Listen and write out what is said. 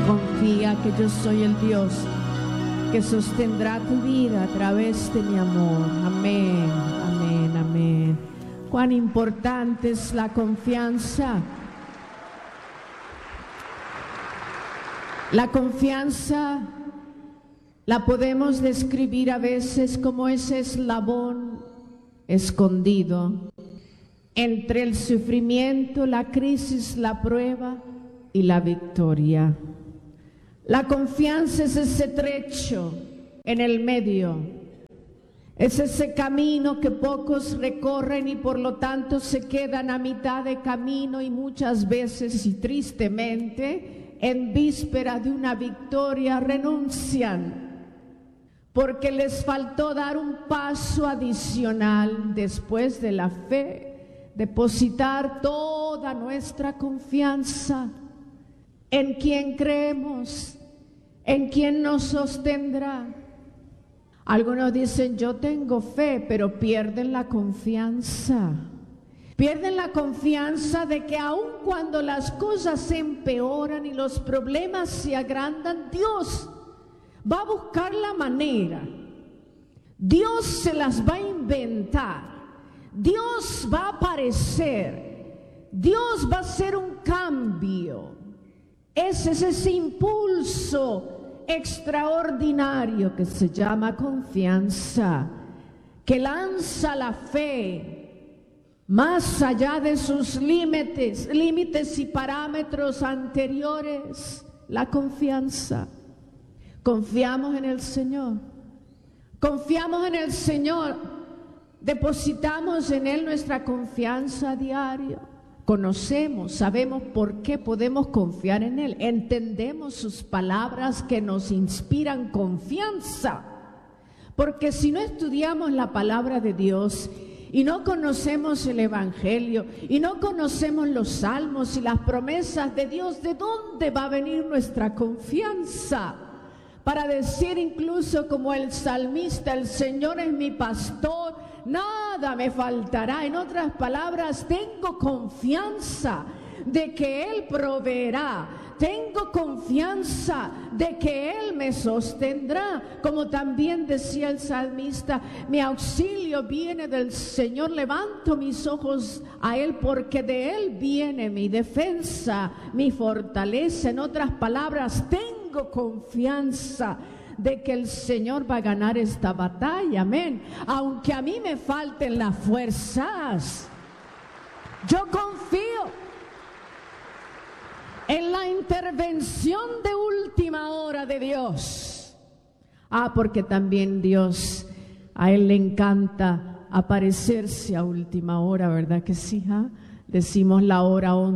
Confía que yo soy el Dios que sostendrá tu vida a través de mi amor. Amén, amén, amén. Cuán importante es la confianza. La confianza la podemos describir a veces como ese eslabón escondido entre el sufrimiento, la crisis, la prueba y la victoria. La confianza es ese trecho en el medio, es ese camino que pocos recorren y por lo tanto se quedan a mitad de camino y muchas veces y tristemente en víspera de una victoria renuncian porque les faltó dar un paso adicional después de la fe, depositar toda nuestra confianza en quien creemos, en quien nos sostendrá. Algunos dicen, yo tengo fe, pero pierden la confianza. Pierden la confianza de que aun cuando las cosas se empeoran y los problemas se agrandan, Dios va a buscar la manera. Dios se las va a inventar. Dios va a aparecer. Dios va a hacer un cambio. Ese es ese impulso extraordinario que se llama confianza, que lanza la fe más allá de sus límites y parámetros anteriores. La confianza. Confiamos en el Señor. Confiamos en el Señor. Depositamos en Él nuestra confianza a diario. Conocemos, sabemos por qué podemos confiar en Él. Entendemos sus palabras que nos inspiran confianza. Porque si no estudiamos la palabra de Dios y no conocemos el Evangelio y no conocemos los salmos y las promesas de Dios, ¿de dónde va a venir nuestra confianza? Para decir incluso como el salmista, el Señor es mi pastor, nada me faltará. En otras palabras, tengo confianza de que Él proveerá. Tengo confianza de que Él me sostendrá. Como también decía el salmista, mi auxilio viene del Señor. Levanto mis ojos a Él porque de Él viene mi defensa, mi fortaleza. En otras palabras, tengo confianza de que el Señor va a ganar esta batalla, amén. Aunque a mí me falten las fuerzas, yo confío en la intervención de última hora de Dios. Porque también Dios, a Él le encanta aparecerse a última hora, ¿verdad que sí? Decimos la hora 11.